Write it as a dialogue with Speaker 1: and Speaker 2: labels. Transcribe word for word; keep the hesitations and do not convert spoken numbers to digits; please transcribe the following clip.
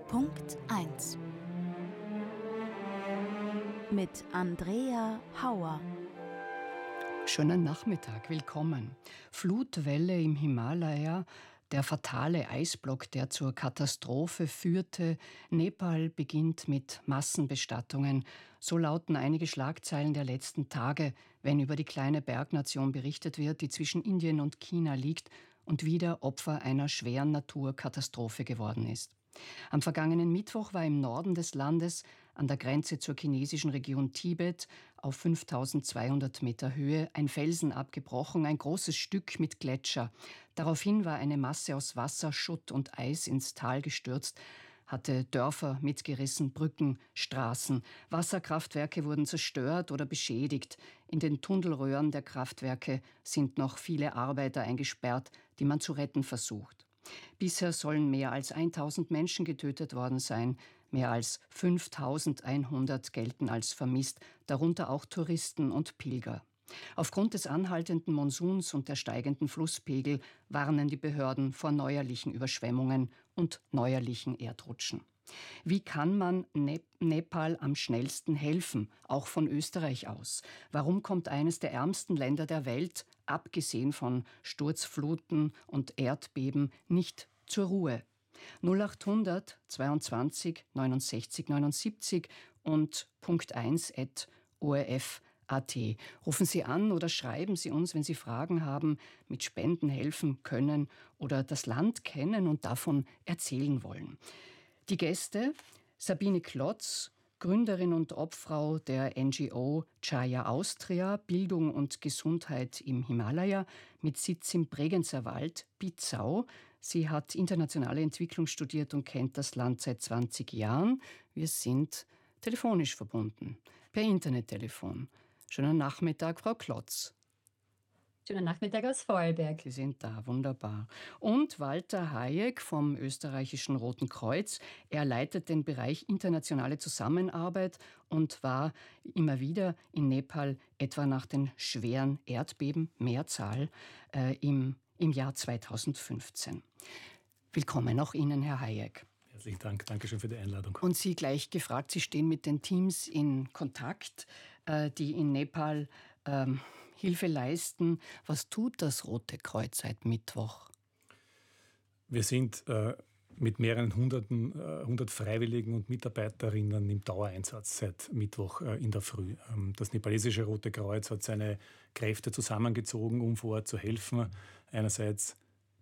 Speaker 1: Punkt eins mit Andrea Hauer.
Speaker 2: Schönen Nachmittag, willkommen. Flutwelle im Himalaya, der fatale Eisblock, der zur Katastrophe führte. Nepal beginnt mit Massenbestattungen. So lauten einige Schlagzeilen der letzten Tage, wenn über die kleine Bergnation berichtet wird, die zwischen Indien und China liegt und wieder Opfer einer schweren Naturkatastrophe geworden ist. Am vergangenen Mittwoch war im Norden des Landes, an der Grenze zur chinesischen Region Tibet, auf fünftausendzweihundert Meter Höhe, ein Felsen abgebrochen, ein großes Stück mit Gletscher. Daraufhin war eine Masse aus Wasser, Schutt und Eis ins Tal gestürzt, hatte Dörfer mitgerissen, Brücken, Straßen. Wasserkraftwerke wurden zerstört oder beschädigt. In den Tunnelröhren der Kraftwerke sind noch viele Arbeiter eingesperrt, die man zu retten versucht. Bisher sollen mehr als tausend Menschen getötet worden sein. Mehr als fünftausendeinhundert gelten als vermisst, darunter auch Touristen und Pilger. Aufgrund des anhaltenden Monsuns und der steigenden Flusspegel warnen die Behörden vor neuerlichen Überschwemmungen und neuerlichen Erdrutschen. Wie kann man ne- Nepal am schnellsten helfen, auch von Österreich aus? Warum kommt eines der ärmsten Länder der Welt, abgesehen von Sturzfluten und Erdbeben, nicht zur Ruhe? null achthundert zweiundzwanzig neunundsechzig neunundsiebzig und Punkt eins at O R F punkt A T. Rufen Sie an oder schreiben Sie uns, wenn Sie Fragen haben, mit Spenden helfen können oder das Land kennen und davon erzählen wollen. Die Gäste: Sabine Klotz, Gründerin und Obfrau der N G O Chaya Austria, Bildung und Gesundheit im Himalaya, mit Sitz im Bregenzer Wald, Pitzau. Sie hat internationale Entwicklung studiert und kennt das Land seit zwanzig Jahren. Wir sind telefonisch verbunden, per Internettelefon. Schönen Nachmittag, Frau Klotz.
Speaker 3: Schönen Nachmittag aus Vorarlberg.
Speaker 2: Sie sind da, wunderbar. Und Walter Hayek vom österreichischen Roten Kreuz. Er leitet den Bereich internationale Zusammenarbeit und war immer wieder in Nepal, etwa nach den schweren Erdbeben, Mehrzahl, äh, im, im Jahr zweitausendfünfzehn. Willkommen auch Ihnen, Herr Hayek.
Speaker 4: Herzlichen Dank, Dankeschön für die Einladung.
Speaker 2: Und Sie gleich gefragt, Sie stehen mit den Teams in Kontakt, äh, die in Nepal ähm, Hilfe leisten. Was tut das Rote Kreuz seit Mittwoch?
Speaker 4: Wir sind äh, mit mehreren Hunderten, äh, hundert Freiwilligen und Mitarbeiterinnen im Dauereinsatz seit Mittwoch äh, in der Früh. Ähm, das nepalesische Rote Kreuz hat seine Kräfte zusammengezogen, um vor Ort zu helfen. Einerseits